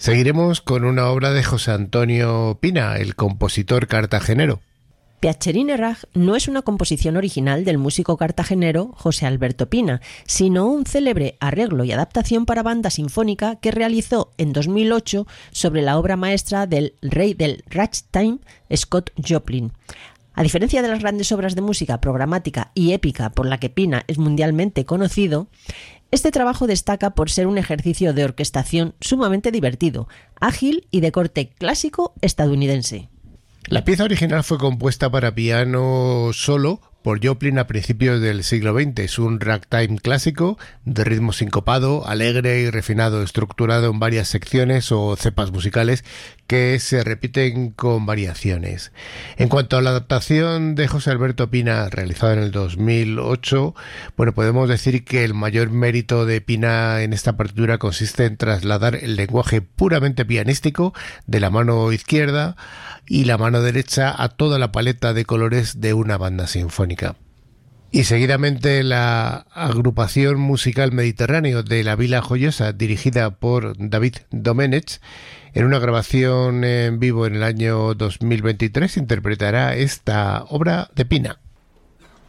Seguiremos con una obra de José Antonio Pina, el compositor cartagenero. Piacere Rag no es una composición original del músico cartagenero José Alberto Pina, sino un célebre arreglo y adaptación para banda sinfónica que realizó en 2008 sobre la obra maestra del rey del ragtime, Scott Joplin. A diferencia de las grandes obras de música programática y épica por la que Pina es mundialmente conocido, este trabajo destaca por ser un ejercicio de orquestación sumamente divertido, ágil y de corte clásico estadounidense. La pieza original fue compuesta para piano solo por Joplin a principios del siglo XX. Es un ragtime clásico de ritmo sincopado, alegre y refinado, estructurado en varias secciones o cepas musicales que se repiten con variaciones. En cuanto a la adaptación de José Alberto Pina, realizada en el 2008, podemos decir que el mayor mérito de Pina en esta partitura consiste en trasladar el lenguaje puramente pianístico de la mano izquierda y la mano derecha a toda la paleta de colores de una banda sinfónica. Y seguidamente la agrupación musical Mediterráneo de la Vila Joyosa, dirigida por David Domenech, en una grabación en vivo en el año 2023, interpretará esta obra de Pina.